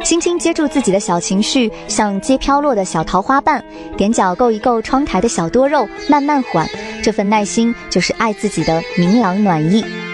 轻轻接住自己的小情绪，像接飘落的小桃花瓣，踮脚够一够窗台的小多肉，慢慢缓。这份耐心就是爱自己的明朗暖意。